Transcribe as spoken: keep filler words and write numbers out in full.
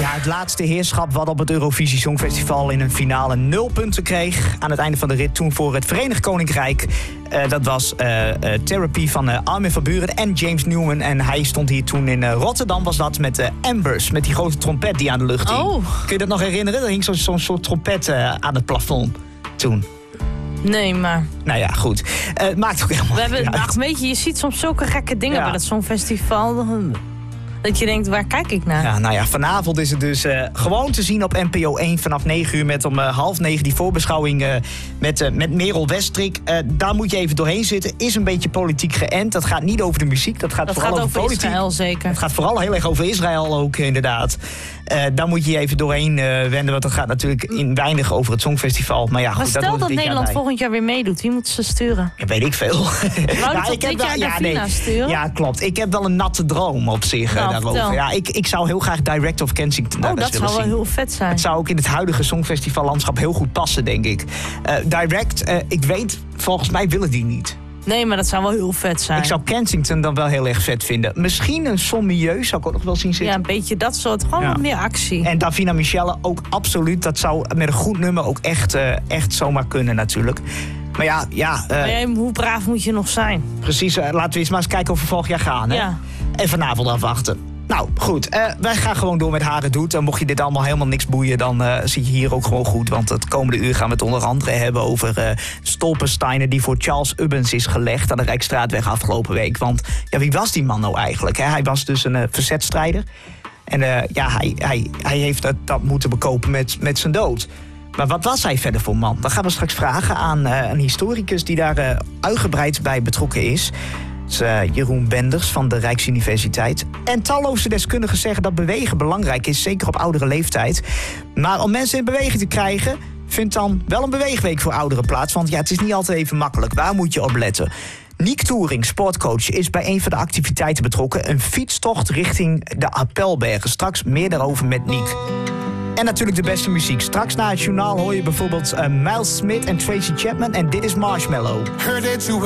Ja, het laatste heerschap wat op het Eurovisie Songfestival in een finale nul punten kreeg. Aan het einde van de rit toen voor het Verenigd Koninkrijk. Uh, dat was uh, uh, Therapy van uh, Armin van Buuren en James Newman. En hij stond hier toen in uh, Rotterdam, was dat, met uh, Embers. Met die grote trompet die aan de lucht hing. Oh. Kun je dat nog herinneren? Er hing zo'n zo soort trompet uh, aan het plafond toen. Nee, maar... Nou ja, goed. Uh, het maakt ook helemaal We hebben, niet uit. nou, weet je, je ziet soms zulke gekke dingen Ja. bij dat Songfestival. Dat je denkt, waar kijk ik naar? Ja, nou ja, vanavond is het dus uh, gewoon te zien op N P O één vanaf negen uur... met om uh, half negen die voorbeschouwing uh, met, uh, met Merel Westrik. Uh, daar moet je even doorheen zitten. Is een beetje politiek geënt. Dat gaat niet over de muziek, dat gaat Dat vooral gaat over, over politiek. Israël, zeker. Het gaat vooral heel erg over Israël ook, inderdaad. Uh, daar moet je je even doorheen uh, wenden, want dat gaat natuurlijk in weinig over het Songfestival. Maar ja, goed, Maar stel dat, dat, dat Nederland volgend jaar weer meedoet. Wie moet ze sturen? Ja, weet ik veel. Wou je dit jaar Davina sturen? Ja, klopt. Ik heb wel een natte droom op zich Nou, uh, daarover. vertel. Ja, ik, ik zou heel graag Direct of Kensington daar Oh, dat eens willen zou wel zien. heel vet zijn. Het zou ook in het huidige Songfestivallandschap heel goed passen, denk ik. Uh, Direct, uh, ik weet, volgens mij willen die niet. Nee, maar dat zou wel heel vet zijn. Ik zou Kensington dan wel heel erg vet vinden. Misschien een Son Milieu zou ik ook nog wel zien Ja, zitten. een beetje dat soort. Gewoon Ja. wat meer actie. En Davina Michelle ook absoluut. Dat zou met een goed nummer ook echt, uh, echt zomaar kunnen natuurlijk. Maar ja, ja uh, Maar jij, hoe braaf moet je nog zijn? precies. Uh, laten we eens maar eens kijken of we volgend jaar gaan. Hè? Ja. En vanavond afwachten. Nou, goed. Uh, wij gaan gewoon door met Haren Doet. En mocht je dit allemaal helemaal niks boeien, dan uh, zit je hier ook gewoon goed. Want het komende uur gaan we het onder andere hebben over uh, stolpensteiner die voor Charles Ubbens is gelegd aan de Rijksstraatweg afgelopen week. Want ja, wie was die man nou eigenlijk? Hè? Hij was dus een uh, verzetstrijder. En uh, ja, hij, hij, hij heeft dat, dat moeten bekopen met, met zijn dood. Maar wat was hij verder voor man? Dat gaan we straks vragen aan uh, een historicus die daar uh, uitgebreid bij betrokken is. Dat is uh, Jeroen Benders van de Rijksuniversiteit. En talloze deskundigen zeggen dat bewegen belangrijk is, zeker op oudere leeftijd. Maar om mensen in beweging te krijgen, vindt dan wel een beweegweek voor ouderen plaats. Want ja, het is niet altijd even makkelijk. Waar moet je op letten? Niek Toering, sportcoach, is bij een van de activiteiten betrokken. Een fietstocht richting de Appelbergen. Straks meer daarover met Niek. En natuurlijk de beste muziek. Straks na het journaal hoor je bijvoorbeeld uh, Miles Smith en Tracy Chapman. En dit is Marshmallow. Heard that you